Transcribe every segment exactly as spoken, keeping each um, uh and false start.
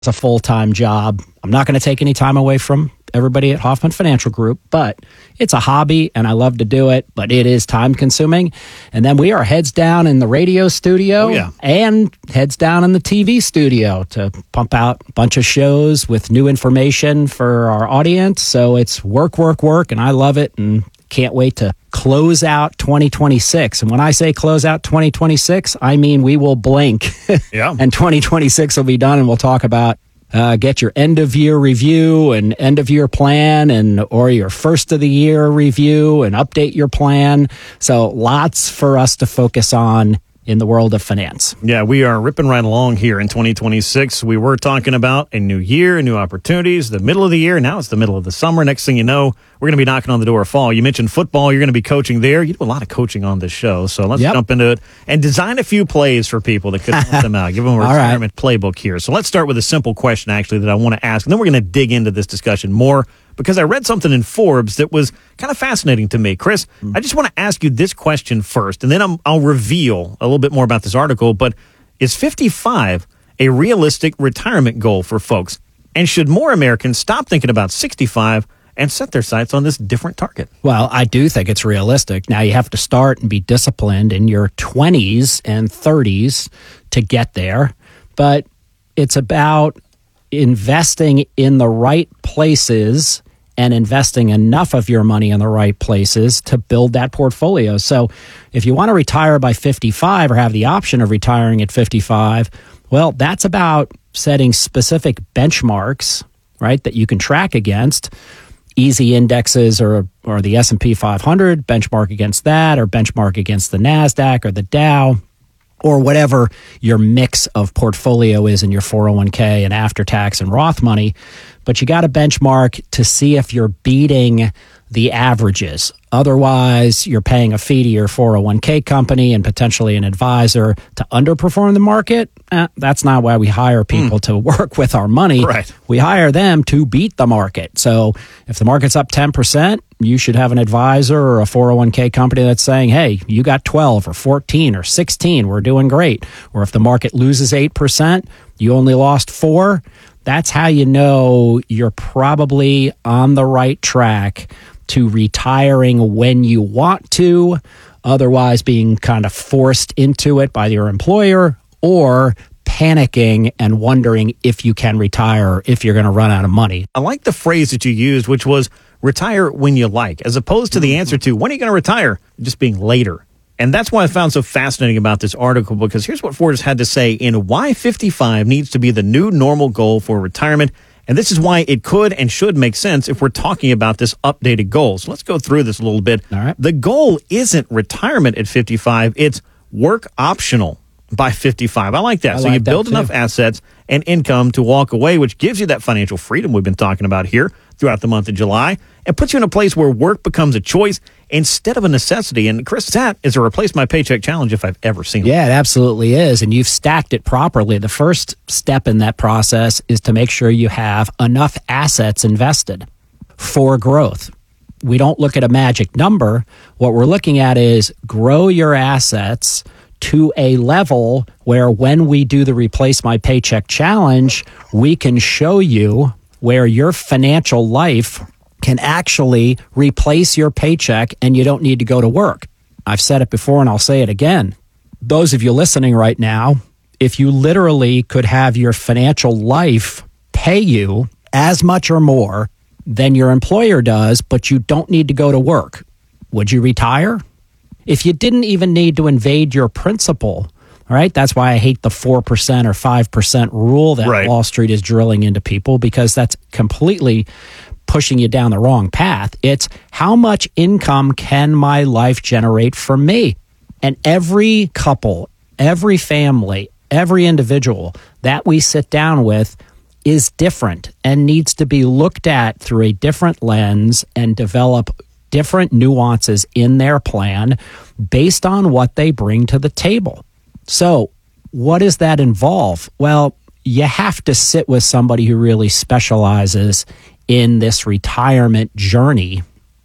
It's a full-time job. I'm not going to take any time away from everybody at Hoffman Financial Group, but it's a hobby and I love to do it, but it is time consuming. And then we are heads down in the radio studio oh, yeah. and heads down in the T V studio to pump out a bunch of shows with new information for our audience. So it's work, work, work, and I love it and can't wait to close out twenty twenty-six. And when I say close out twenty twenty-six, I mean we will blink yeah. and twenty twenty-six will be done, and we'll talk about Uh, get your end of year review and end of year plan, and or your first of the year review and update your plan. So lots for us to focus on in the world of finance. Yeah, we are ripping right along here in twenty twenty-six. We were talking about a new year, new opportunities, the middle of the year. Now it's the middle of the summer. Next thing you know, we're going to be knocking on the door of fall. You mentioned football. You're going to be coaching there. You do a lot of coaching on this show. So let's yep. jump into it and design a few plays for people that could help them out. Give them a retirement right. playbook here. So let's start with a simple question, actually, that I want to ask. And then we're going to dig into this discussion more, because I read something in Forbes that was kind of fascinating to me. Chris, mm. I just want to ask you this question first, and then I'm, I'll reveal a little bit more about this article. But is fifty-five a realistic retirement goal for folks? And should more Americans stop thinking about sixty-five and set their sights on this different target? Well, I do think it's realistic. Now, you have to start and be disciplined in your twenties and thirties to get there. But it's about investing in the right places and investing enough of your money in the right places to build that portfolio. So if you want to retire by fifty-five or have the option of retiring at fifty-five, well, that's about setting specific benchmarks, right, that you can track against. Easy indexes or or the S and P five hundred, benchmark against that, or benchmark against the NASDAQ or the Dow, or whatever your mix of portfolio is in your four oh one k and after-tax and Roth money. But you got to benchmark to see if you're beating the averages. Otherwise, you're paying a fee to your four oh one k company and potentially an advisor to underperform the market. Eh, that's not why we hire people mm. to work with our money. Right. We hire them to beat the market. So if the market's up ten percent, you should have an advisor or a four oh one k company that's saying, hey, you got twelve or fourteen or sixteen. We're doing great. Or if the market loses eight percent, you only lost four. That's how you know you're probably on the right track to retiring when you want to, otherwise being kind of forced into it by your employer, or panicking and wondering if you can retire or if you're going to run out of money. I like the phrase that you used, which was retire when you like, as opposed to the answer to when are you going to retire, just being later. And that's why I found so fascinating about this article, because here's what Forbes had to say in why fifty-five needs to be the new normal goal for retirement. And this is why it could and should make sense if we're talking about this updated goal. So let's go through this a little bit. All right. The goal isn't retirement at fifty-five. It's work optional by fifty-five. I like that. I so like you build that too. enough assets and income to walk away, which gives you that financial freedom we've been talking about here throughout the month of July, and puts you in a place where work becomes a choice instead of a necessity. And Chris, that is a replace my paycheck challenge if I've ever seen it. Yeah, it absolutely is. And you've stacked it properly. The first step in that process is to make sure you have enough assets invested for growth. We don't look at a magic number. What we're looking at is grow your assets to a level where when we do the replace my paycheck challenge, we can show you where your financial life can actually replace your paycheck and you don't need to go to work. I've said it before and I'll say it again. Those of you listening right now, if you literally could have your financial life pay you as much or more than your employer does, but you don't need to go to work, would you retire? If you didn't even need to invade your principal, all right, that's why I hate the four percent or five percent rule that right. Wall Street is drilling into people, because that's completely pushing you down the wrong path. It's how much income can my life generate for me? And every couple, every family, every individual that we sit down with is different and needs to be looked at through a different lens and develop different nuances in their plan based on what they bring to the table. So what does that involve? Well, you have to sit with somebody who really specializes in this retirement journey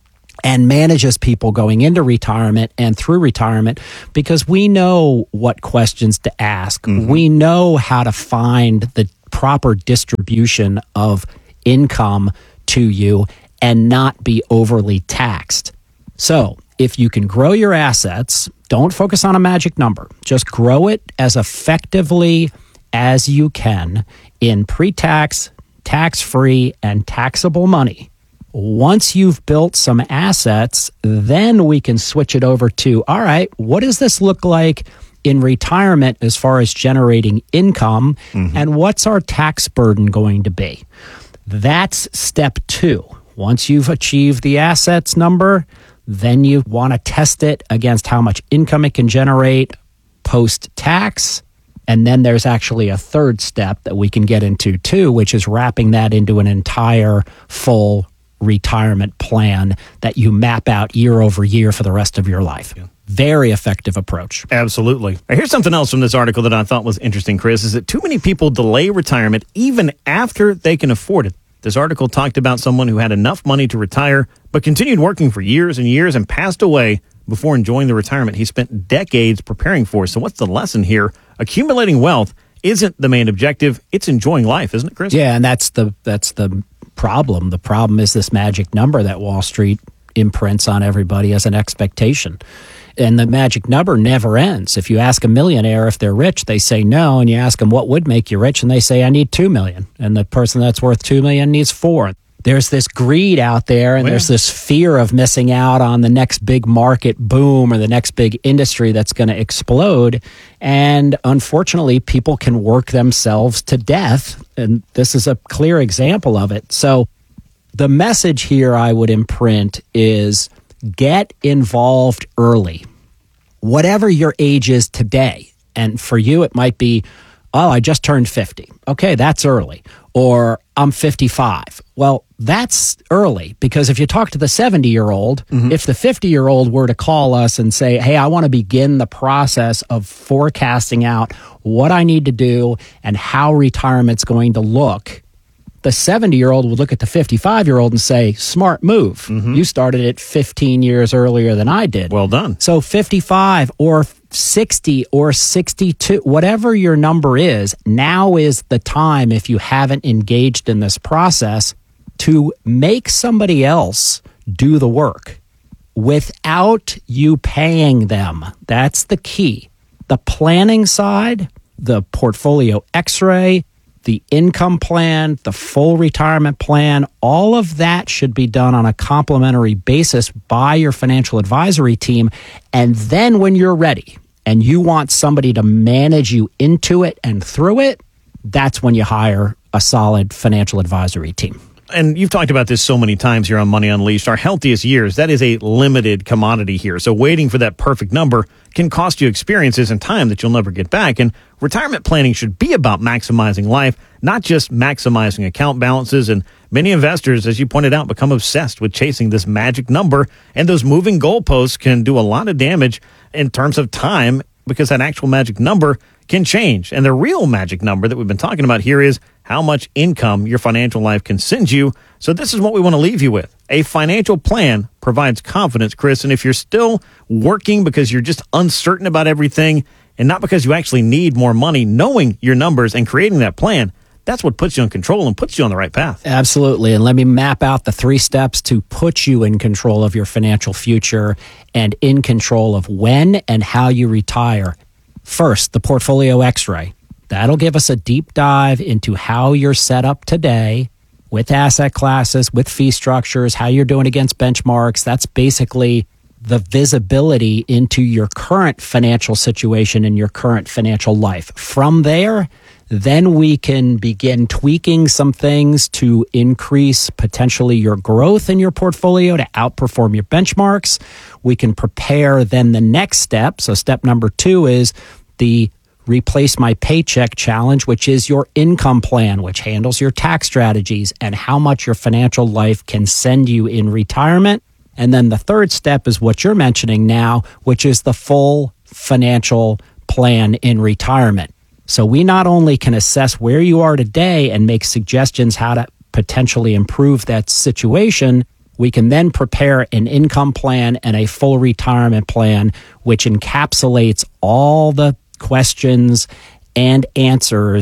and manages people going into retirement and through retirement, because we know what questions to ask. Mm-hmm. We know how to find the proper distribution of income to you and not be overly taxed. So if you can grow your assets, don't focus on a magic number. Just grow it as effectively as you can in pre-tax, tax-free, and taxable money. Once you've built some assets, then we can switch it over to, all right, what does this look like in retirement as far as generating income, mm-hmm. and what's our tax burden going to be? That's step two. Once you've achieved the assets number, then you want to test it against how much income it can generate post-tax. And then there's actually a third step that we can get into too, which is wrapping that into an entire full retirement plan that you map out year over year for the rest of your life. Yeah. Very effective approach. Absolutely. Here's something else from this article that I thought was interesting, Chris, is that too many people delay retirement even after they can afford it. This article talked about someone who had enough money to retire, but continued working for years and years and passed away before enjoying the retirement he spent decades preparing for. So what's the lesson here? Accumulating wealth isn't the main objective. It's enjoying life, isn't it, Chris? Yeah, and that's the that's the problem. The problem is this magic number that Wall Street imprints on everybody as an expectation. And the magic number never ends. If you ask a millionaire if they're rich, they say no. And you ask them what would make you rich, and they say, I need two million. And the person that's worth two million needs four. There's this greed out there, and well, there's this fear of missing out on the next big market boom or the next big industry that's going to explode. And unfortunately, people can work themselves to death. And this is a clear example of it. So the message here I would imprint is get involved early, whatever your age is today. And for you, it might be, oh, I just turned fifty. Okay, that's early. Or I'm fifty-five. Well, that's early, because if you talk to the seventy-year-old, mm-hmm. if the fifty-year-old were to call us and say, hey, I want to begin the process of forecasting out what I need to do and how retirement's going to look, the seventy-year-old would look at the fifty-five-year-old and say, smart move. Mm-hmm. You started it fifteen years earlier than I did. Well done. So fifty-five or sixty or sixty-two, whatever your number is, now is the time, if you haven't engaged in this process, to make somebody else do the work without you paying them. That's the key. The planning side, the portfolio x-ray, the income plan, the full retirement plan, all of that should be done on a complimentary basis by your financial advisory team. And then when you're ready and you want somebody to manage you into it and through it, that's when you hire a solid financial advisory team. And you've talked about this so many times here on Money Unleashed. Our healthiest years, that is a limited commodity here. So waiting for that perfect number can cost you experiences and time that you'll never get back. And retirement planning should be about maximizing life, not just maximizing account balances. And many investors, as you pointed out, become obsessed with chasing this magic number. And those moving goalposts can do a lot of damage in terms of time, because that actual magic number can change. And the real magic number that we've been talking about here is how much income your financial life can send you. So this is what we want to leave you with. A financial plan provides confidence, Chris. And if you're still working because you're just uncertain about everything and not because you actually need more money, knowing your numbers and creating that plan, that's what puts you in control and puts you on the right path. Absolutely. And let me map out the three steps to put you in control of your financial future and in control of when and how you retire. First, the portfolio x-ray. That'll give us a deep dive into how you're set up today with asset classes, with fee structures, how you're doing against benchmarks. That's basically the visibility into your current financial situation and your current financial life. From there, then we can begin tweaking some things to increase potentially your growth in your portfolio to outperform your benchmarks. We can prepare then the next step. So step number two is the Replace My Paycheck Challenge, which is your income plan, which handles your tax strategies and how much your financial life can send you in retirement. And then the third step is what you're mentioning now, which is the full financial plan in retirement. So we not only can assess where you are today and make suggestions how to potentially improve that situation, we can then prepare an income plan and a full retirement plan, which encapsulates all the questions and answers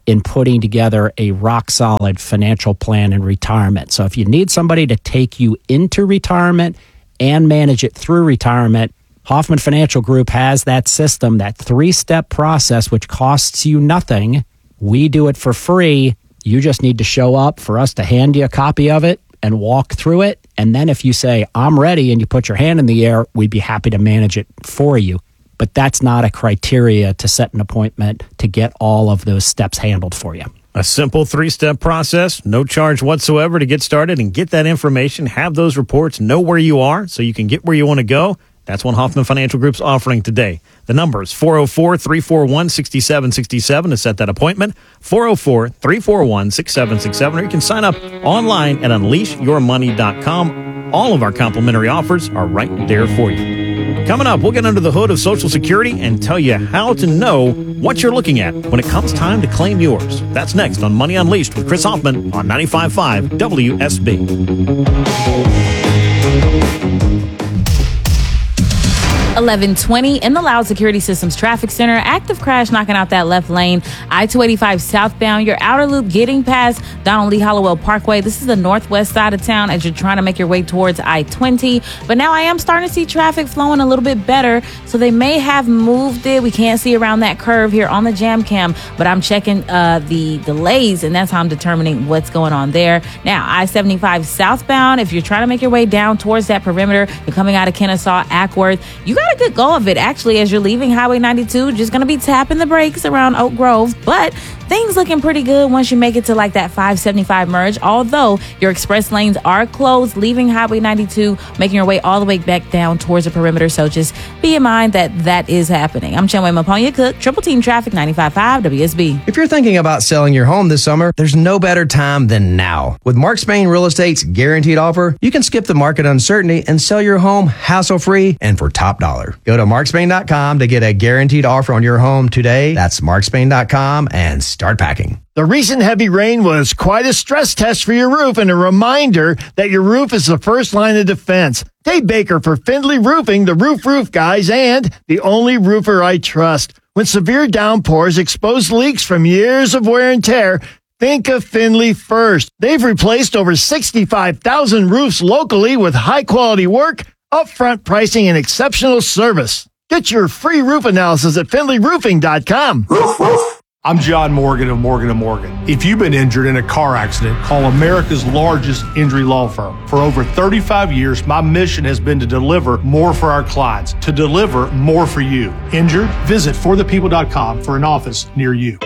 in putting together a rock solid financial plan in retirement. So if you need somebody to take you into retirement and manage it through retirement, Hoffman Financial Group has that system, that three-step process, which costs you nothing. We do it for free. You just need to show up for us to hand you a copy of it and walk through it. And then if you say, I'm ready, and you put your hand in the air, we'd be happy to manage it for you. But that's not a criteria to set an appointment to get all of those steps handled for you. A simple three-step process, no charge whatsoever to get started and get that information, have those reports, know where you are so you can get where you want to go. That's what Hoffman Financial Group's offering today. The number is four oh four, three four one, six seven six seven to set that appointment, four oh four, three four one, six seven six seven, or you can sign up online at unleash your money dot com. All of our complimentary offers are right there for you. Coming up, we'll get under the hood of Social Security and tell you how to know what you're looking at when it comes time to claim yours. That's next on Money Unleashed with Chris Hoffman on ninety-five point five W S B. eleven twenty in the Loud Security Systems Traffic Center. Active crash knocking out that left lane. I two eighty-five southbound. Your outer loop getting past Donald Lee Hollowell Parkway. This is the northwest side of town as you're trying to make your way towards I twenty. But now I am starting to see traffic flowing a little bit better. So they may have moved it. We can't see around that curve here on the jam cam. But I'm checking uh, the delays, and that's how I'm determining what's going on there. Now, I seventy-five southbound. If you're trying to make your way down towards that perimeter, you're coming out of Kennesaw, Ackworth, you got a good go of it actually as you're leaving Highway ninety-two. Just going to be tapping the brakes around Oak Grove, but things looking pretty good once you make it to like that five seventy-five merge, although your express lanes are closed leaving Highway ninety-two, making your way all the way back down towards the perimeter. So just be in mind that that is happening. I'm Chenway Maponia Cook, Triple Team Traffic, ninety-five point five W S B. If you're thinking about selling your home this summer, there's no better time than now. With Mark Spain Real Estate's guaranteed offer, you can skip the market uncertainty and sell your home hassle-free and for top dollar. Go to mark spain dot com to get a guaranteed offer on your home today. That's mark spain dot com and start packing. The recent heavy rain was quite a stress test for your roof and a reminder that your roof is the first line of defense. Dave Baker for Findlay Roofing, the Roof Roof Guys, and the only roofer I trust. When severe downpours expose leaks from years of wear and tear, think of Findlay first. They've replaced over sixty-five thousand roofs locally with high-quality work, upfront pricing, and exceptional service. Get your free roof analysis at findlay roofing dot com. Roof, roof. I'm John Morgan of Morgan and Morgan. If you've been injured in a car accident, call America's largest injury law firm. For over thirty-five years, my mission has been to deliver more for our clients, to deliver more for you. Injured? Visit for the people dot com for an office near you.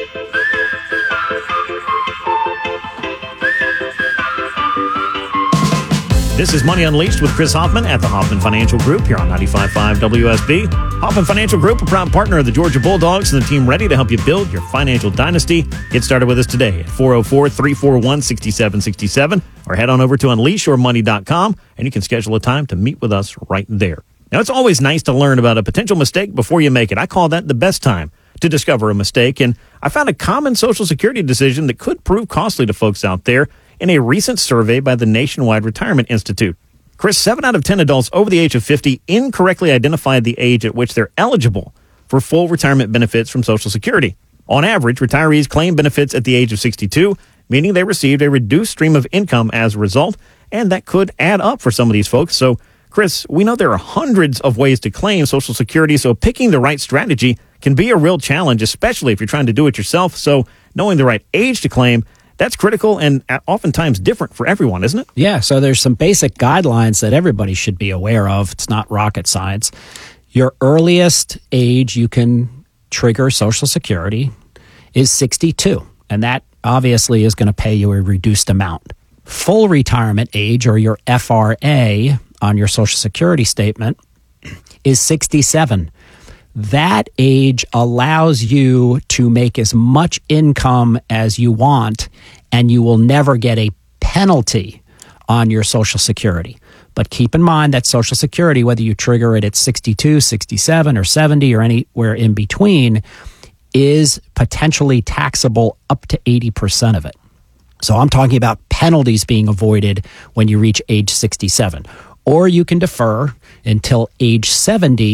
This is Money Unleashed with Chris Hoffman at the Hoffman Financial Group here on ninety-five point five W S B. Hoffman Financial Group, a proud partner of the Georgia Bulldogs and the team ready to help you build your financial dynasty. Get started with us today at four oh four, three four one, six seven six seven or head on over to unleash your money dot com and you can schedule a time to meet with us right there. Now, it's always nice to learn about a potential mistake before you make it. I call that the best time to discover a mistake, and I found a common Social Security decision that could prove costly to folks out there in a recent survey by the Nationwide Retirement Institute. Chris, seven out of ten adults over the age of fifty incorrectly identified the age at which they're eligible for full retirement benefits from Social Security. On average, retirees claim benefits at the age of sixty-two, meaning they received a reduced stream of income as a result, and that could add up for some of these folks. So, Chris, we know there are hundreds of ways to claim Social Security, so picking the right strategy can be a real challenge, especially if you're trying to do it yourself. So, knowing the right age to claim, that's critical and oftentimes different for everyone, isn't it? Yeah, so there's some basic guidelines that everybody should be aware of. It's not rocket science. Your earliest age you can trigger Social Security is sixty-two, and that obviously is going to pay you a reduced amount. Full retirement age, or your F R A on your Social Security statement, is sixty-seven. That age allows you to make as much income as you want, and you will never get a penalty on your Social Security. But keep in mind that Social Security, whether you trigger it at sixty-two, sixty-seven, or seventy, or anywhere in between, is potentially taxable up to eighty percent of it. So I'm talking about penalties being avoided when you reach age sixty-seven. Or you can defer until age seventy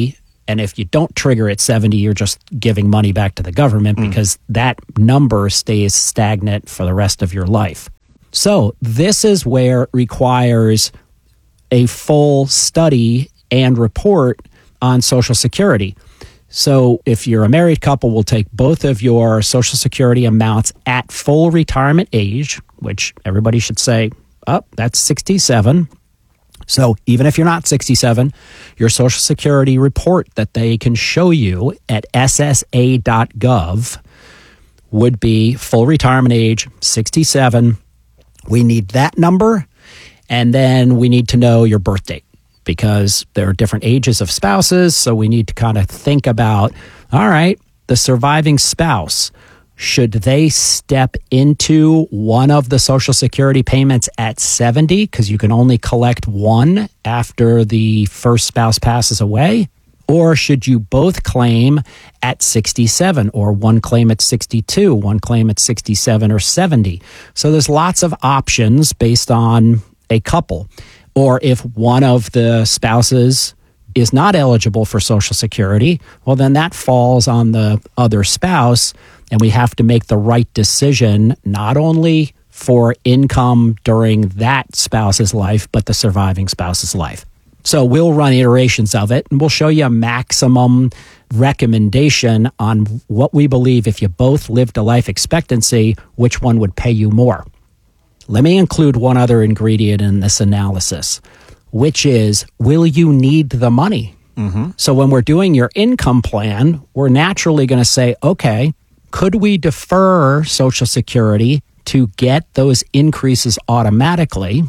And if you don't trigger at seventy, you're just giving money back to the government mm. because that number stays stagnant for the rest of your life. So this is where it requires a full study and report on Social Security. So if you're a married couple, we'll take both of your Social Security amounts at full retirement age, which everybody should say, oh, that's sixty-seven. So even if you're not sixty-seven, your Social Security report that they can show you at S S A dot gov would be full retirement age, sixty-seven. We need that number, and then we need to know your birth date, because there are different ages of spouses, so we need to kind of think about, all right, the surviving spouse, should they step into one of the Social Security payments at seventy, because you can only collect one after the first spouse passes away? Or should you both claim at sixty-seven, or one claim at sixty-two, one claim at sixty-seven or seventy? So there's lots of options based on a couple. Or if one of the spouses is not eligible for Social Security, well, then that falls on the other spouse, and we have to make the right decision, not only for income during that spouse's life, but the surviving spouse's life. So we'll run iterations of it, and we'll show you a maximum recommendation on what we believe, if you both lived a life expectancy, which one would pay you more. Let me include one other ingredient in this analysis, which is, will you need the money? Mm-hmm. So when we're doing your income plan, we're naturally going to say, okay, could we defer Social Security to get those increases automatically?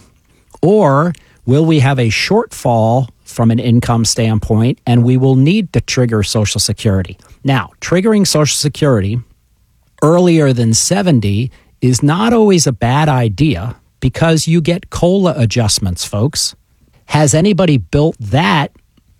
Or will we have a shortfall from an income standpoint, and we will need to trigger Social Security? Now, triggering Social Security earlier than seventy is not always a bad idea, because you get COLA adjustments, folks. Has anybody built that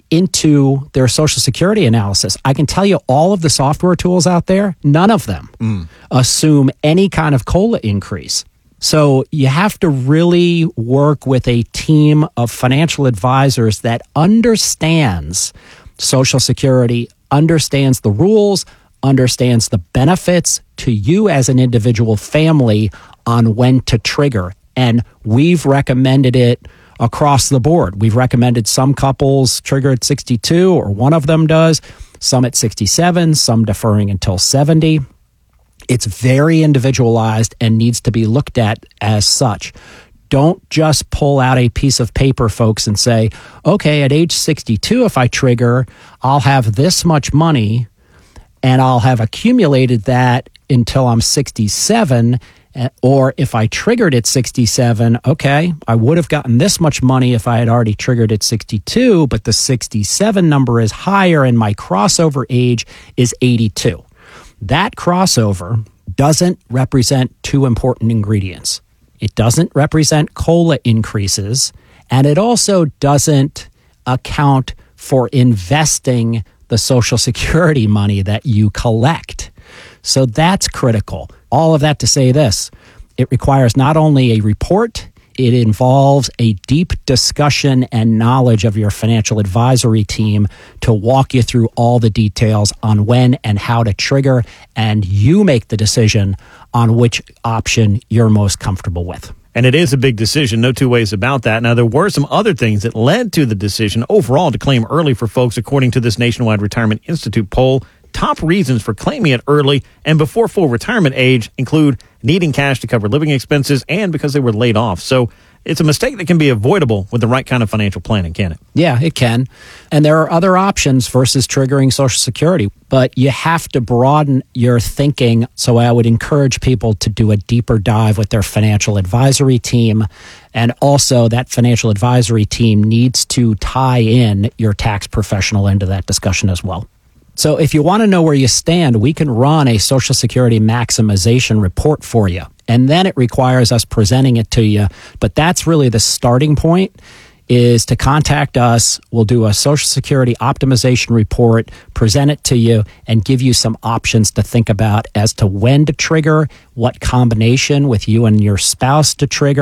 into their Social Security analysis? I can tell you all of the software tools out there, none of them mm. assume any kind of COLA increase. So you have to really work with a team of financial advisors that understands Social Security, understands the rules, understands the benefits to you as an individual family on when to trigger. And we've recommended it across the board. We've recommended some couples trigger at sixty-two, or one of them does, some at sixty-seven, some deferring until seventy. It's very individualized and needs to be looked at as such. Don't just pull out a piece of paper, folks, and say, okay, at age sixty-two, if I trigger, I'll have this much money, and I'll have accumulated that until I'm sixty-seven. Or if I triggered at sixty-seven, okay, I would have gotten this much money if I had already triggered at sixty-two, but the sixty-seven number is higher and my crossover age is eighty-two. That crossover doesn't represent two important ingredients. It doesn't represent COLA increases, and it also doesn't account for investing the Social Security money that you collect. So that's critical. All of that to say this, it requires not only a report, it involves a deep discussion and knowledge of your financial advisory team to walk you through all the details on when and how to trigger, and you make the decision on which option you're most comfortable with. And it is a big decision, no two ways about that. Now, there were some other things that led to the decision overall to claim early for folks, according to this Nationwide Retirement Institute poll. Top reasons for claiming it early and before full retirement age include needing cash to cover living expenses and because they were laid off. So it's a mistake that can be avoidable with the right kind of financial planning, can it? Yeah, it can. And there are other options versus triggering Social Security, but you have to broaden your thinking. So I would encourage people to do a deeper dive with their financial advisory team. And also that financial advisory team needs to tie in your tax professional into that discussion as well. So if you want to know where you stand, we can run a Social Security maximization report for you. And then it requires us presenting it to you. But that's really the starting point, is to contact us. We'll do a Social Security optimization report, present it to you, and give you some options to think about as to when to trigger, what combination with you and your spouse to trigger.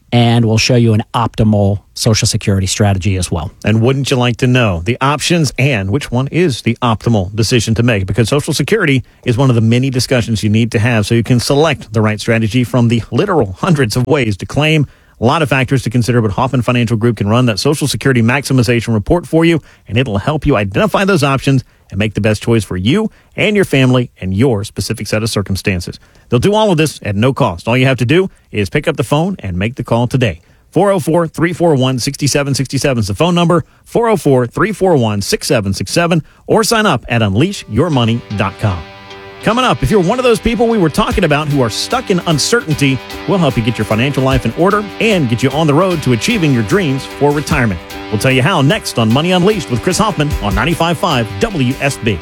and we'll show you an optimal Social Security strategy as well. And wouldn't you like to know the options and which one is the optimal decision to make? Because Social Security is one of the many discussions you need to have so you can select the right strategy from the literal hundreds of ways to claim. A lot of factors to consider, but Hoffman Financial Group can run that Social Security maximization report for you, and it'll help you identify those options and make the best choice for you and your family and your specific set of circumstances. They'll do all of this at no cost. All you have to do is pick up the phone and make the call today. four oh four, three four one, six seven six seven is the phone number, four oh four, three four one, six seven six seven, or sign up at unleash your money dot com. Coming up, if you're one of those people we were talking about who are stuck in uncertainty, we'll help you get your financial life in order and get you on the road to achieving your dreams for retirement. We'll tell you how next on Money Unleashed with Chris Hoffman on ninety-five point five W S B.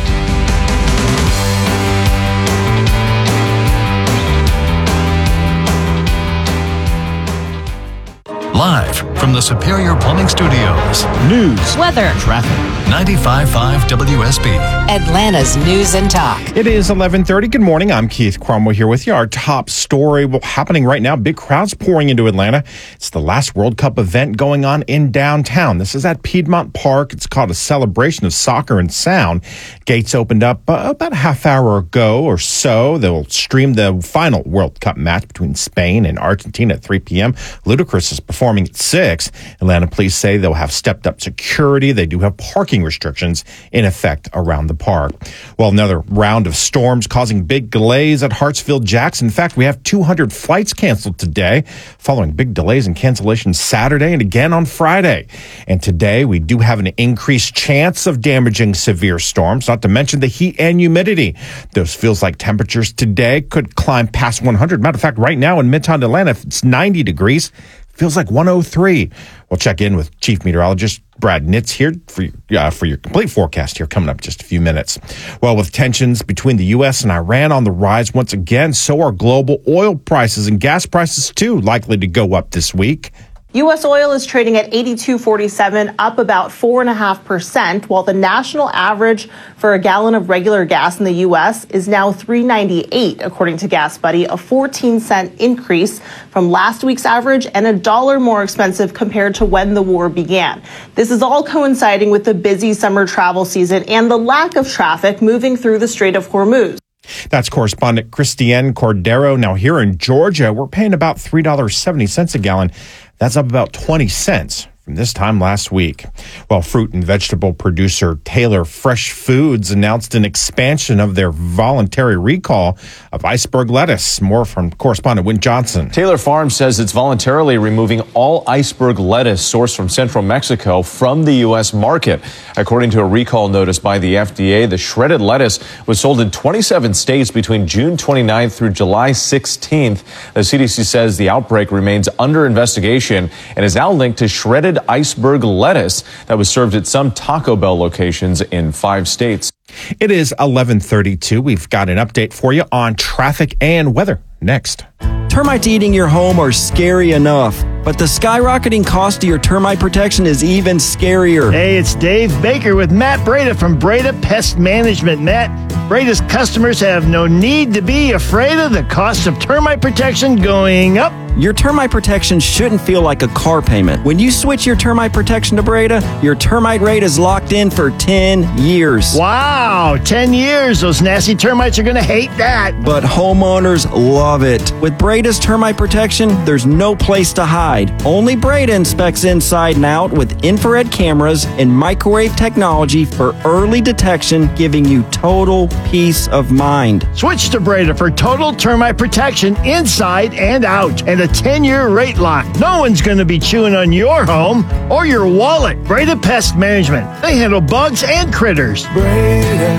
Live from the Superior Plumbing Studios. News, weather, traffic. ninety-five point five W S B. Atlanta's News and Talk. It is eleven thirty. Good morning. I'm Keith Cromwell here with you. Our top story well, happening right now. Big crowds pouring into Atlanta. It's the last World Cup event going on in downtown. This is at Piedmont Park. It's called a celebration of soccer and sound. Gates opened up uh, about a half hour ago or so. They'll stream the final World Cup match between Spain and Argentina at three p.m. Ludacris is performing at six. Atlanta police say they'll have stepped up security. They do have parking restrictions in effect around the park. Well, another round of storms causing big delays at Hartsfield-Jackson. In fact, we have two hundred flights canceled today, following big delays and cancellations Saturday and again on Friday. And today, we do have an increased chance of damaging severe storms, not to mention the heat and humidity. Those feels like temperatures today could climb past one hundred. Matter of fact, right now in Midtown Atlanta, if it's ninety degrees, feels like one oh three. We'll check in with Chief Meteorologist Brad Nitz here for, uh, for your complete forecast here coming up in just a few minutes. Well, with tensions between the U S and Iran on the rise once again, so are global oil prices and gas prices too likely to go up this week. U S oil is trading at eighty-two forty-seven, up about four point five percent, while the national average for a gallon of regular gas in the U S is now three ninety-eight, according to GasBuddy, a fourteen cent increase from last week's average and a dollar more expensive compared to when the war began. This is all coinciding with the busy summer travel season and the lack of traffic moving through the Strait of Hormuz. That's correspondent Christiane Cordero. Now, here in Georgia, we're paying about three dollars and seventy cents a gallon. That's up about twenty cents from this time last week. Well, fruit and vegetable producer Taylor Fresh Foods announced an expansion of their voluntary recall of iceberg lettuce. More from correspondent Wynn Johnson. Taylor Farms says it's voluntarily removing all iceberg lettuce sourced from central Mexico from the U S market. According to a recall notice by the F D A, the shredded lettuce was sold in twenty-seven states between June twenty-ninth through July sixteenth. The C D C says the outbreak remains under investigation and is now linked to shredded iceberg lettuce that was served at some Taco Bell locations in five states. It is eleven thirty-two. We've got an update for you on traffic and weather next. Termites eating your home are scary enough, but the skyrocketing cost of your termite protection is even scarier. Hey, it's Dave Baker with Matt Breda from Breda Pest Management. Matt, Breda's customers have no need to be afraid of the cost of termite protection going up. Your termite protection shouldn't feel like a car payment. When you switch your termite protection to Breda, your termite rate is locked in for ten years. Wow, ten years. Those nasty termites are going to hate that. But homeowners love it. With Breda's termite protection, there's no place to hide. Only Breda inspects inside and out with infrared cameras and microwave technology for early detection, giving you total peace of mind. Switch to Breda for total termite protection inside and out. And a ten-year rate lock. No one's going to be chewing on your home or your wallet. Breda Pest Management. They handle bugs and critters. Breda,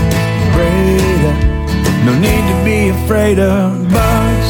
Breda, no need to be afraid of bugs.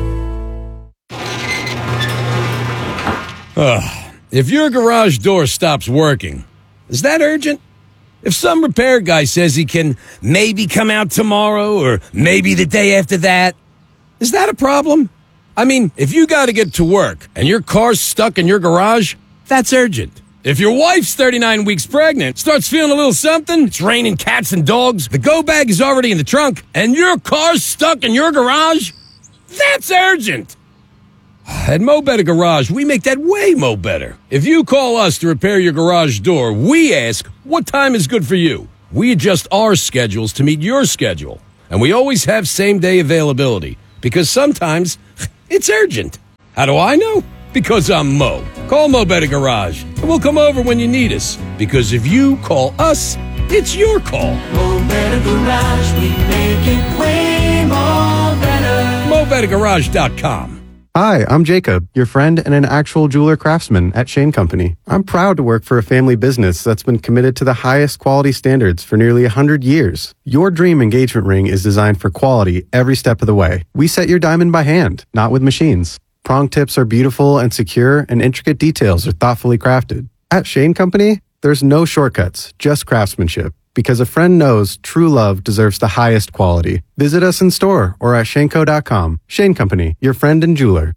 Ugh. If your garage door stops working, is that urgent? If some repair guy says he can maybe come out tomorrow or maybe the day after that, is that a problem? I mean, if you got to get to work and your car's stuck in your garage, that's urgent. If your wife's thirty-nine weeks pregnant, starts feeling a little something, it's raining cats and dogs, the go bag is already in the trunk, and your car's stuck in your garage, that's urgent. At Mo Better Garage, we make that way mo better. If you call us to repair your garage door, we ask, what time is good for you? We adjust our schedules to meet your schedule. And we always have same-day availability, because sometimes it's urgent. How do I know? Because I'm Mo. Call Mo Better Garage, and we'll come over when you need us. Because if you call us, it's your call. Mo Better Garage, we make it way more better. Mo Better Garage dot com. Hi, I'm Jacob, your friend and an actual jeweler craftsman at Shane Company. I'm proud to work for a family business that's been committed to the highest quality standards for nearly one hundred years. Your dream engagement ring is designed for quality every step of the way. We set your diamond by hand, not with machines. Prong tips are beautiful and secure, and intricate details are thoughtfully crafted. At Shane Company, there's no shortcuts, just craftsmanship. Because a friend knows true love deserves the highest quality. Visit us in store or at shaneco dot com. Shane Company, your friend and jeweler.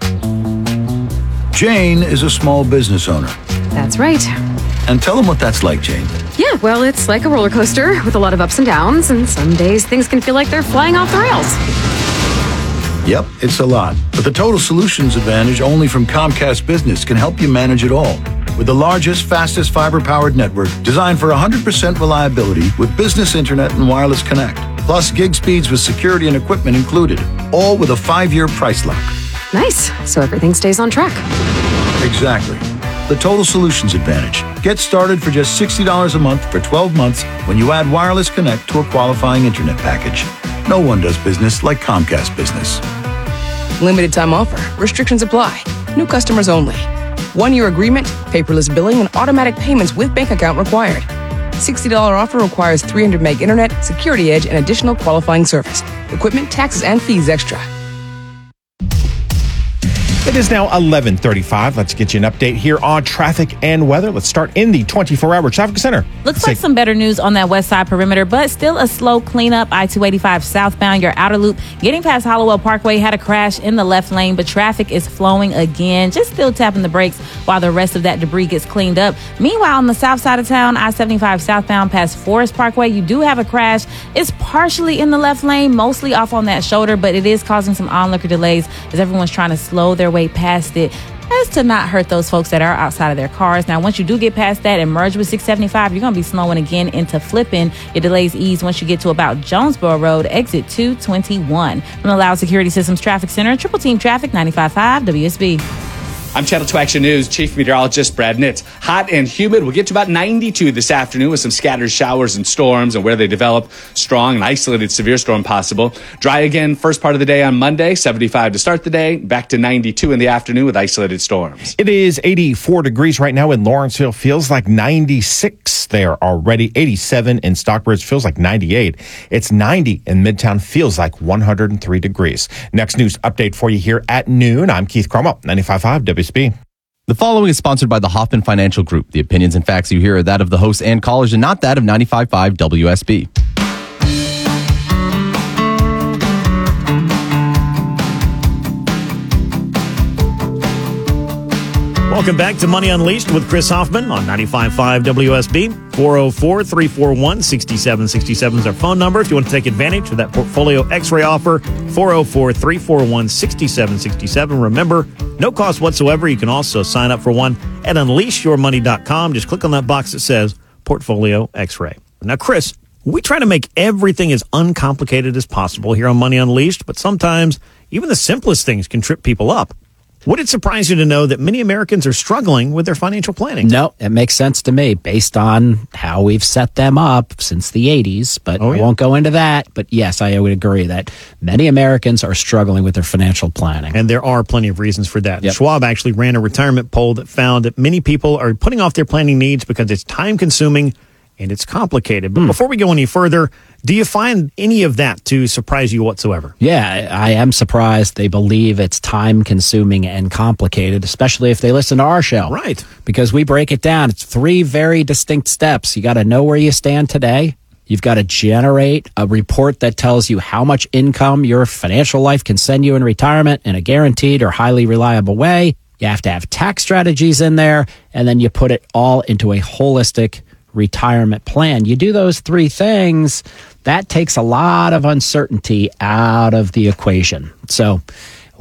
Jane is a small business owner. That's right. And tell them what that's like, Jane. Yeah, well, it's like a roller coaster with a lot of ups and downs, and some days things can feel like they're flying off the rails. Yep, it's a lot. But the Total Solutions Advantage only from Comcast Business can help you manage it all. With the largest, fastest fiber-powered network designed for one hundred percent reliability with business internet and wireless connect. Plus gig speeds with security and equipment included. All with a five-year price lock. Nice. So everything stays on track. Exactly. The Total Solutions Advantage. Get started for just sixty dollars a month for twelve months when you add wireless connect to a qualifying internet package. No one does business like Comcast Business. Limited time offer. Restrictions apply. New customers only. One-year agreement, paperless billing, and automatic payments with bank account required. sixty dollars offer requires three hundred meg internet, security edge, and additional qualifying service. Equipment, taxes, and fees extra. It is now eleven thirty-five. Let's get you an update here on traffic and weather. Let's start in the twenty-four hour traffic center. Looks Let's like say- some better news on that west side perimeter, but still a slow cleanup. I two eighty-five southbound, your outer loop, getting past Hollowell Parkway, had a crash in the left lane, but traffic is flowing again. Just still tapping the brakes while the rest of that debris gets cleaned up. Meanwhile, on the south side of town, I seventy-five southbound past Forest Parkway, you do have a crash. It's partially in the left lane, mostly off on that shoulder, but it is causing some onlooker delays as everyone's trying to slow their way past it, as to not hurt those folks that are outside of their cars. Now, once you do get past that and merge with six seventy-five, you're going to be slowing again into flipping. Your delays ease once you get to about Jonesboro Road, exit two twenty-one. From the Loud Security Systems Traffic Center, Triple Team Traffic, ninety-five point five W S B. I'm Channel two Action News Chief Meteorologist Brad Nitz. Hot and humid. We'll get to about ninety-two this afternoon with some scattered showers and storms, and where they develop, strong and isolated severe storm possible. Dry again first part of the day on Monday, seventy-five to start the day, back to ninety-two in the afternoon with isolated storms. It is eighty-four degrees right now in Lawrenceville. Feels like ninety-six there already. eighty-seven in Stockbridge. Feels like ninety-eight. It's ninety in Midtown. Feels like one hundred three degrees. Next news update for you here at noon. I'm Keith Cromwell, ninety-five point five W S B. The following is sponsored by the Hoffman Financial Group. The opinions and facts you hear are that of the hosts and callers and not that of ninety-five point five W S B. Welcome back to Money Unleashed with Chris Hoffman on ninety-five point five W S B. four oh four, three four one, six seven six seven is our phone number. If you want to take advantage of that portfolio x-ray offer, four oh four, three four one, six seven six seven. Remember, no cost whatsoever. You can also sign up for one at unleash your money dot com. Just click on that box that says portfolio x-ray. Now, Chris, we try to make everything as uncomplicated as possible here on Money Unleashed, but sometimes even the simplest things can trip people up. Would it surprise you to know that many Americans are struggling with their financial planning? No, it makes sense to me based on how we've set them up since the eighties, but Oh, I yeah. won't go into that. But yes, I would agree that many Americans are struggling with their financial planning. And there are plenty of reasons for that. Yep. Schwab actually ran a retirement poll that found that many people are putting off their planning needs because it's time consuming and it's complicated. But before we go any further, do you find any of that to surprise you whatsoever? Yeah, I I am surprised they believe it's time consuming and complicated, especially if they listen to our show. Right. Because we break it down. It's three very distinct steps. You got to know where you stand today. You've got to generate a report that tells you how much income your financial life can send you in retirement in a guaranteed or highly reliable way. You have to have tax strategies in there, and then you put it all into a holistic retirement plan. You do those three things, that takes a lot of uncertainty out of the equation. So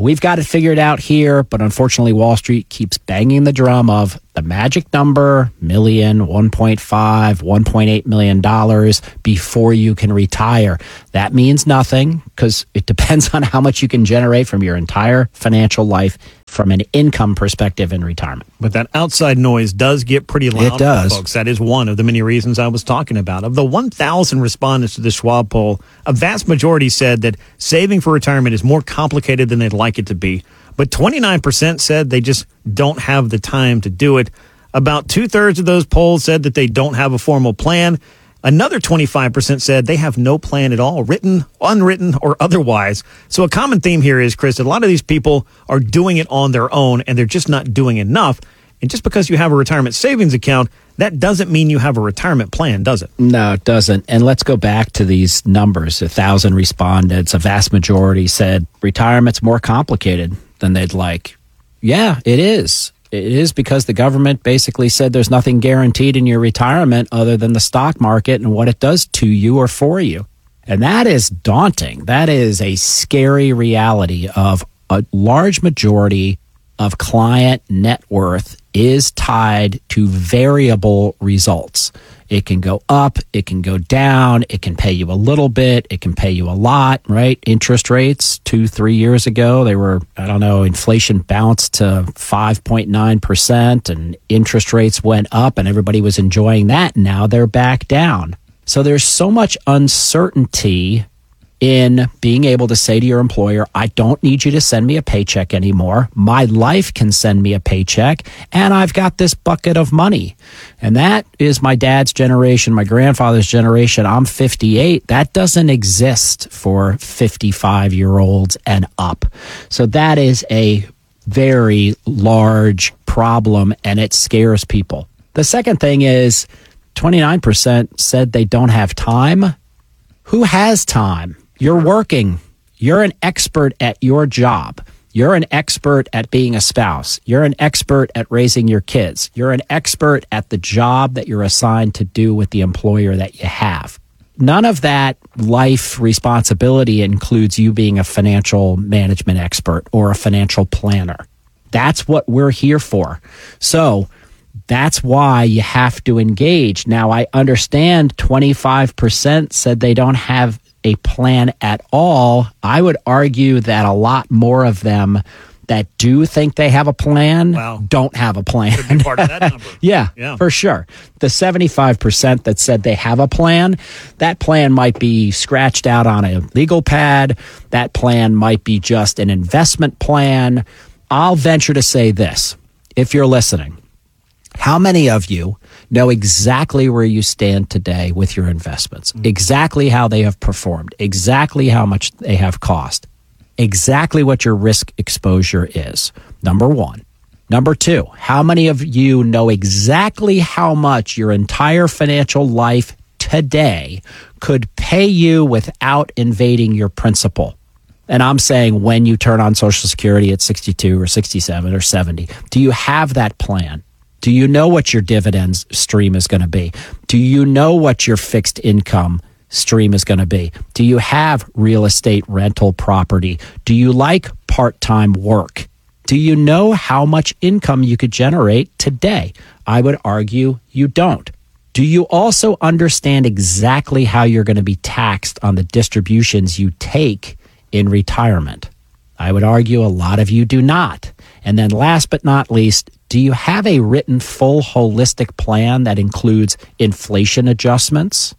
we've got it figured out here, but unfortunately Wall Street keeps banging the drum of the magic number, million, one point five, one point eight million dollars before you can retire. That means nothing because it depends on how much you can generate from your entire financial life from an income perspective in retirement. But that outside noise does get pretty loud, It does. folks. That is one of the many reasons I was talking about. Of the one thousand respondents to the Schwab poll, a vast majority said that saving for retirement is more complicated than they'd like it to be. But twenty-nine percent said they just don't have the time to do it. About two-thirds of those polls said that they don't have a formal plan. Another twenty-five percent said they have no plan at all, written, unwritten, or otherwise. So a common theme here is, Chris, that a lot of these people are doing it on their own, and they're just not doing enough. And just because you have a retirement savings account, that doesn't mean you have a retirement plan, does it? No, it doesn't. And let's go back to these numbers. A thousand respondents, a vast majority said retirement's more complicated than they'd like. Yeah, it is. It is because the government basically said there's nothing guaranteed in your retirement other than the stock market and what it does to you or for you. And that is daunting. That is a scary reality of a large majority of client net worth is tied to variable results. It can go up, it can go down, it can pay you a little bit, it can pay you a lot, right? Interest rates two, three years ago, they were, I don't know, inflation bounced to five point nine percent and interest rates went up and everybody was enjoying that. Now they're back down. So there's so much uncertainty in being able to say to your employer, I don't need you to send me a paycheck anymore. My life can send me a paycheck, and I've got this bucket of money. And that is my dad's generation, my grandfather's generation. I'm fifty-eight. That doesn't exist for fifty-five-year-olds and up. So that is a very large problem, and it scares people. The second thing is twenty-nine percent said they don't have time. Who has time? You're working. You're an expert at your job. You're an expert at being a spouse. You're an expert at raising your kids. You're an expert at the job that you're assigned to do with the employer that you have. None of that life responsibility includes you being a financial management expert or a financial planner. That's what we're here for. So that's why you have to engage. Now, I understand twenty-five percent said they don't have a plan at all. I would argue that a lot more of them that do think they have a plan wow. don't have a plan. Could be part of that number. yeah, yeah, for sure. The seventy-five percent that said they have a plan, that plan might be scratched out on a legal pad. That plan might be just an investment plan. I'll venture to say this. If you're listening, how many of you know exactly where you stand today with your investments, mm-hmm. exactly how they have performed, exactly how much they have cost, exactly what your risk exposure is? Number one. Number two, how many of you know exactly how much your entire financial life today could pay you without invading your principal? And I'm saying when you turn on Social Security at sixty-two or sixty-seven or seventy, do you have that plan? Do you know what your dividends stream is going to be? Do you know what your fixed income stream is going to be? Do you have real estate rental property? Do you like part-time work? Do you know how much income you could generate today? I would argue you don't. Do you also understand exactly how you're going to be taxed on the distributions you take in retirement? I would argue a lot of you do not. And then last but not least, do you have a written full holistic plan that includes inflation adjustments,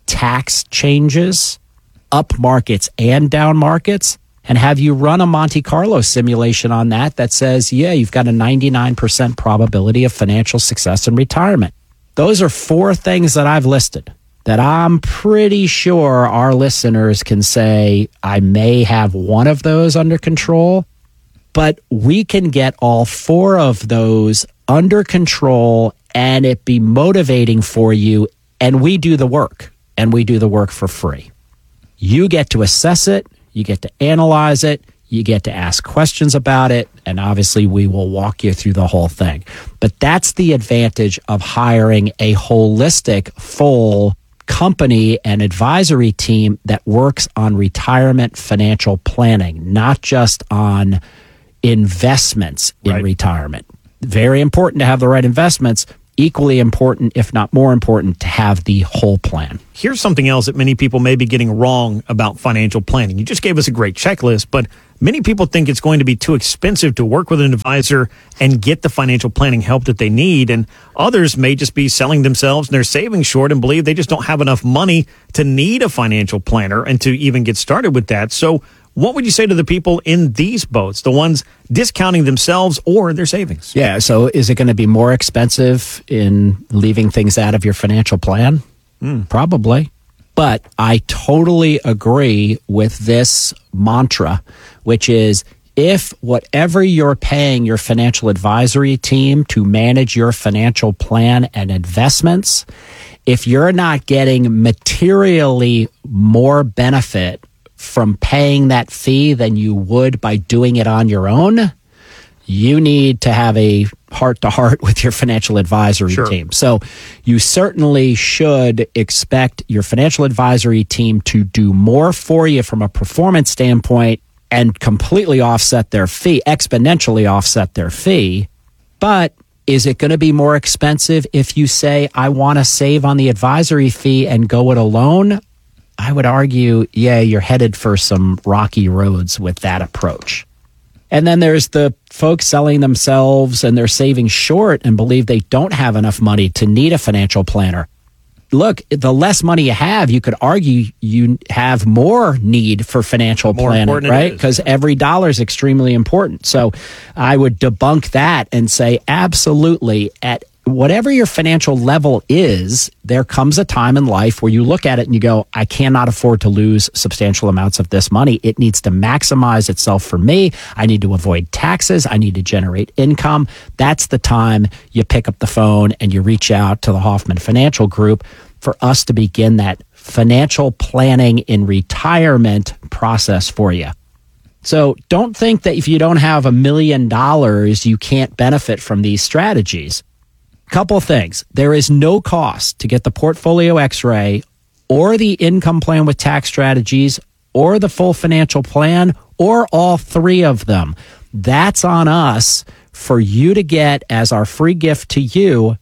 tax changes, up markets and down markets? And have you run a Monte Carlo simulation on that that says, yeah, you've got a ninety-nine percent probability of financial success in retirement? Those are four things that I've listed that I'm pretty sure our listeners can say, I may have one of those under control, but we can get all four of those under control and it be motivating for you. And we do the work, and we do the work for free. You get to assess it. You get to analyze it. You get to ask questions about it. And obviously we will walk you through the whole thing. But that's the advantage of hiring a holistic, full company and advisory team that works on retirement financial planning, not just on investments in right. retirement. Very important to have the right investments. Equally important, if not more important, to have the whole plan. Here's something else that many people may be getting wrong about financial planning. You just gave us a great checklist, but many people think it's going to be too expensive to work with an advisor and get the financial planning help that they need. And others may just be selling themselves and their savings short and believe they just don't have enough money to need a financial planner and to even get started with that. So what would you say to the people in these boats, the ones discounting themselves or their savings? Yeah, so is it going to be more expensive in leaving things out of your financial plan? Mm. Probably. But I totally agree with this mantra, which is if whatever you're paying your financial advisory team to manage your financial plan and investments, if you're not getting materially more benefit from paying that fee than you would by doing it on your own, you need to have a heart-to-heart with your financial advisory sure. team. So you certainly should expect your financial advisory team to do more for you from a performance standpoint and completely offset their fee, exponentially offset their fee. But is it going to be more expensive if you say, I want to save on the advisory fee and go it alone? I would argue, yeah, you're headed for some rocky roads with that approach. And then there's the folks selling themselves and they're saving short and believe they don't have enough money to need a financial planner. Look, the less money you have, you could argue you have more need for financial more planning, right? Because every dollar is extremely important. So I would debunk that and say, absolutely, at whatever your financial level is, there comes a time in life where you look at it and you go, I cannot afford to lose substantial amounts of this money. It needs to maximize itself for me. I need to avoid taxes. I need to generate income. That's the time you pick up the phone and you reach out to the Hoffman Financial Group for us to begin that financial planning in retirement process for you. So don't think that if you don't have a million dollars, you can't benefit from these strategies. Couple things. There is no cost to get the Portfolio X-ray or the income plan with tax strategies or the full financial plan or all three of them. That's on us for you to get as our free gift to you.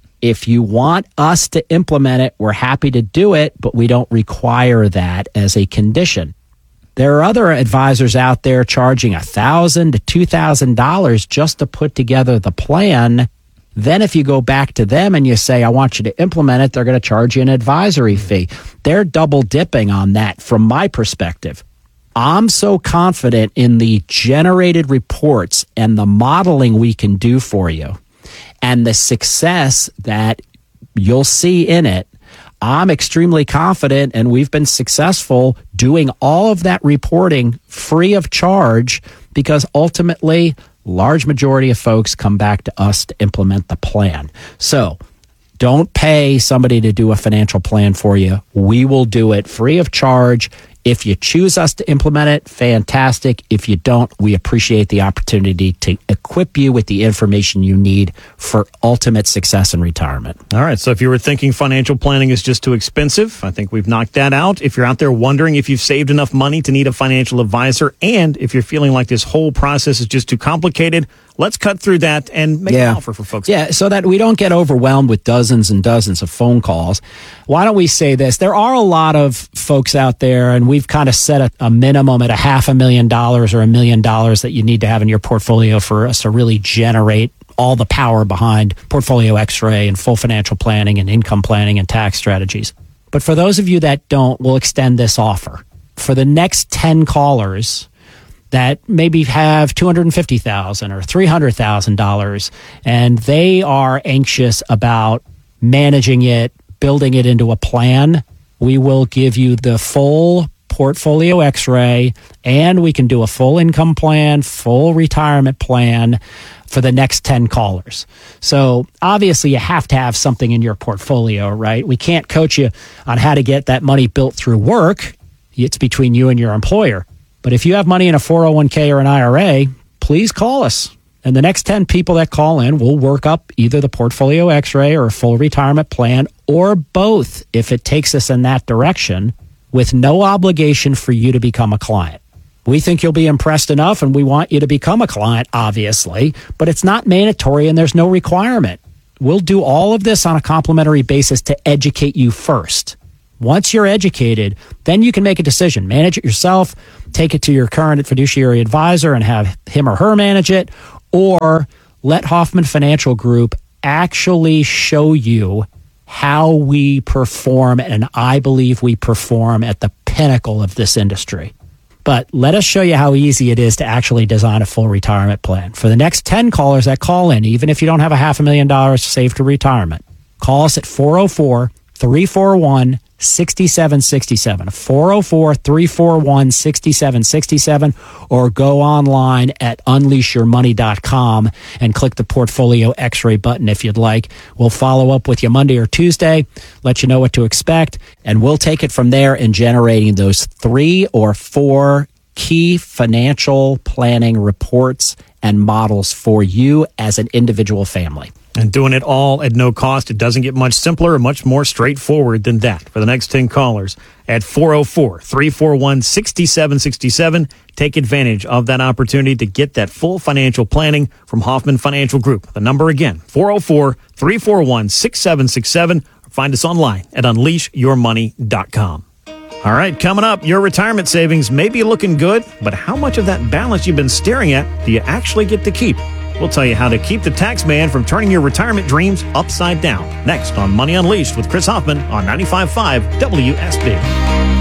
If you want us to implement it, we're happy to do it, but we don't require that as a condition. There are other advisors out there charging one thousand dollars to two thousand dollars just to put together the plan. Then if you go back to them and you say, I want you to implement it, they're going to charge you an advisory fee. They're double dipping on that from my perspective. I'm so confident in the generated reports and the modeling we can do for you and the success that you'll see in it. I'm extremely confident, and we've been successful doing all of that reporting free of charge because ultimately large majority of folks come back to us to implement the plan. So don't pay somebody to do a financial plan for you. We will do it free of charge. If you choose us to implement it, fantastic. If you don't, we appreciate the opportunity to equip you with the information you need for ultimate success in retirement. All right. So if you were thinking financial planning is just too expensive, I think we've knocked that out. If you're out there wondering if you've saved enough money to need a financial advisor, and if you're feeling like this whole process is just too complicated, let's cut through that and make yeah. an offer for folks. Yeah, so that we don't get overwhelmed with dozens and dozens of phone calls. Why don't we say this? There are a lot of folks out there, and we've kind of set a, a minimum at a half a million dollars or a million dollars that you need to have in your portfolio for us to really generate all the power behind Portfolio X-ray and full financial planning and income planning and tax strategies. But for those of you that don't, we'll extend this offer. For the next ten callers that maybe have two hundred fifty thousand dollars or three hundred thousand dollars, and they are anxious about managing it, building it into a plan, we will give you the full Portfolio X-ray, and we can do a full income plan, full retirement plan for the next ten callers. So obviously you have to have something in your portfolio, right? We can't coach you on how to get that money built through work. It's between you and your employer. But if you have money in a four oh one k or an I R A, please call us And the next ten people that call in will work up either the portfolio x-ray or a full retirement plan, or both if it takes us in that direction, with no obligation for you to become a client. We think you'll be impressed enough, and we want you to become a client, obviously, but it's not mandatory and there's no requirement. We'll do all of this on a complimentary basis to educate you first. Once you're educated, then you can make a decision. Manage it yourself, take it to your current fiduciary advisor and have him or her manage it, or let Hoffman Financial Group actually show you how we perform, and I believe we perform at the pinnacle of this industry. But let us show you how easy it is to actually design a full retirement plan. For the next ten callers that call in, even if you don't have a half a million dollars saved to retirement, call us at four oh four, three four one, six seven six seven, four oh four, three four one, six seven six seven, or go online at unleash your money dot com and click the Portfolio X-ray button if you'd like. We'll follow up with you Monday or Tuesday, let you know what to expect, and we'll take it from there in generating those three or four key financial planning reports and models for you as an individual family. And doing it all at no cost. It doesn't get much simpler or much more straightforward than that. For the next ten callers at four oh four, three four one, six seven six seven, take advantage of that opportunity to get that full financial planning from Hoffman Financial Group. The number again, four oh four, three four one, six seven six seven. Or find us online at unleash your money dot com. All right, coming up, your retirement savings may be looking good, but how much of that balance you've been staring at do you actually get to keep? We'll tell you how to keep the tax man from turning your retirement dreams upside down. Next on Money Unleashed with Chris Hoffman on ninety-five point five W S B.